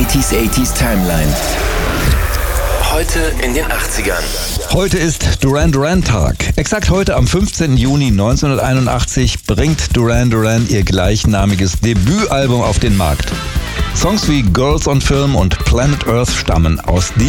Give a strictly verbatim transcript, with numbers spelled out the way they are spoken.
achtziger achtziger Timeline. Heute in den achtzigern. Heute ist Duran Duran Tag. Exakt heute am fünfzehnten Juni neunzehnhunderteinundachtzig bringt Duran Duran ihr gleichnamiges Debütalbum auf den Markt. Songs wie Girls on Film und Planet Earth stammen aus